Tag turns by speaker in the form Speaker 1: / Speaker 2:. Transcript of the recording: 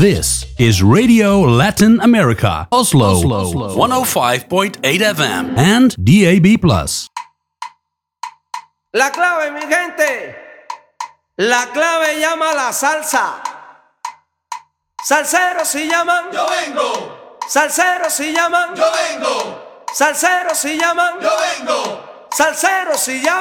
Speaker 1: This is Radio Latin America, Oslo, 105.8 FM and DAB+.
Speaker 2: La clave, mi gente, la clave llama la salsa. Salseros si llaman,
Speaker 3: yo vengo.
Speaker 2: Salseros si llaman,
Speaker 3: yo vengo.
Speaker 2: Salseros si llaman,
Speaker 3: yo vengo.
Speaker 2: Salseros si llaman.